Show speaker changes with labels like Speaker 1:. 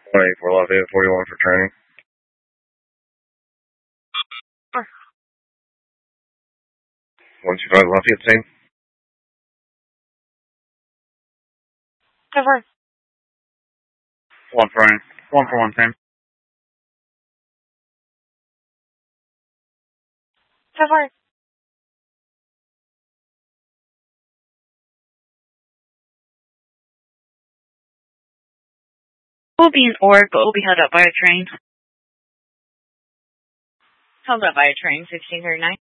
Speaker 1: 184 Lafayette 41 for training.
Speaker 2: Sure.
Speaker 1: 125 Lafayette, same.
Speaker 2: Cover.
Speaker 1: 1 for 1, same.
Speaker 2: Cover. We'll be in Org, but we'll be held up by a train. Held up by a train, 1639.